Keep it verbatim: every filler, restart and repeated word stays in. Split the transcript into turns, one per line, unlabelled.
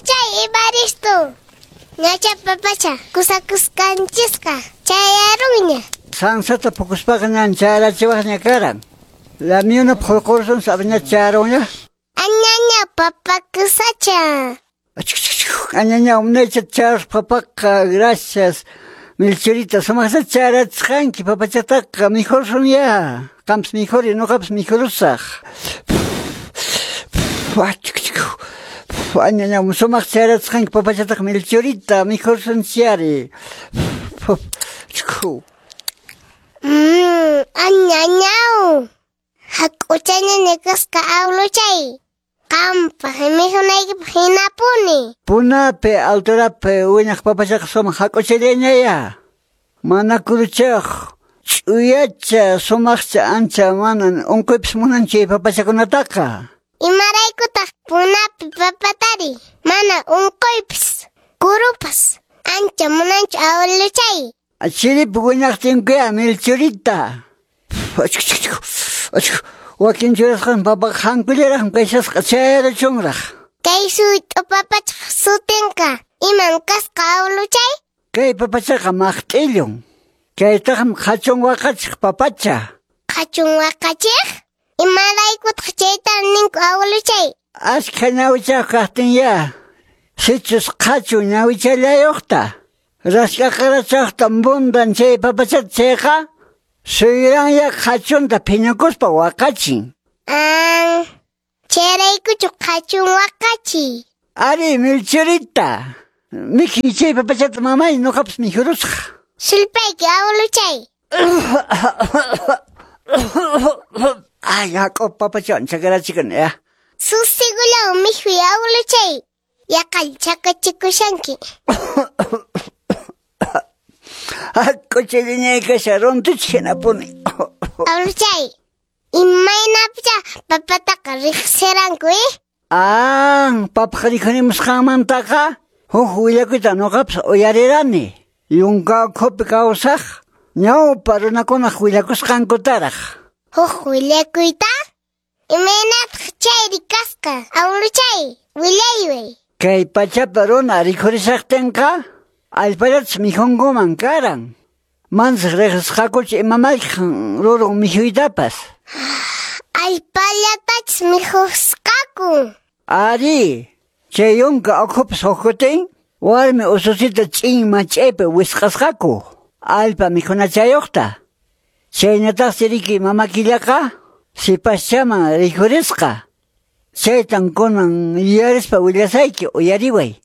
Awluchay, Ibaristo. Ñacha papacha, kusakuskanchiska. Chayaruña.
Sansata pukuspaqa ñan charachiwaqña karan. Lamiyuna phukursun sabiña charuña.
Añaña papa kusacha.
Añaña umnecha charush papaqa, gracias. Milchurita, sumaqsa charachqanki papachataqa mejorsun ya. Qampas mejori, nuqapas mejorusaq. Añaña sumaq charachqanki papachataqa milchurita mejorsun chari.
Mmm, añañao. Hakuchaña nekaska awluchay. Qampa himihunaykipa hinapuni.
Punapi, alturapi, wiñaq papachaqa sumaq hakuchiriñaya. Mana kuruchaq, ch'uyacha, sumaqcha ancha manan unquypis munanchi papachakunataqa.
Imaraykutaq punapi papatari. Mana unquypis, kurupas. Ancha munanchu awluchay.
Chiripi wiñaqtinkuya milchurita. Wakin churasqan papaqa hankulliraq qaysasqa chayrachunraq.
Kay suyt'u papachaq sutinqa iman kasqa awluchay?
Kay papachaqa maqt'illun. Kaytaqam qhachun waqachiq papacha.
Qhachun waqachiq? Imaraykutaq chaytan ninku awluchay?
Ashka ñawichaq kaqtinya. Sichus qhachu ñawichallayuqta. Raskaqarachaqta bundan chay papachata chayqa. Suyranya qhachunta phiñakuspa waqachin.
Ah, chayraykuchu qhachun waqachi.
Ari, milchurita. Miki chay papachata mamay nuqapas mijurusqa.
Sulpayki awluchay.
Ay, haqo papachan chakarachikan ya.
Susigulaw mihuy awluchay. Yaqal chakachikushanki.
Hakuchiriñaykasha runtuchhinapuni.
Awluchay, imaynapicha papataqa riqsiranku, eh?
Ah, papaqa riqhanimusqanmantaqa huk willakuyta nuqapas uyarirani. Yunka ukhupi kawsaq ñawpa runakunaq willakusqankutaraq.
Huk willakuyta? Imaynataq chay rikasqa, awluchay, willayway.
Kay pachapa runa rikhurisaqtinqa allpallatapas mijunkuman karan. Mansaq riqsqakuchi imamayqan rurun mijuytapas.
Allpallatachus mijusqaku.
Ari, chay yunka ukhupis hukutin warmi ususita ch'inma ch'aypi wisqasqaku. Allpa mijunachayuqta. Chaynataqsi riki mamakillaqa sipaschaman rikhurisqa. Chaytan kunan yuyarispa willasayki uyariway.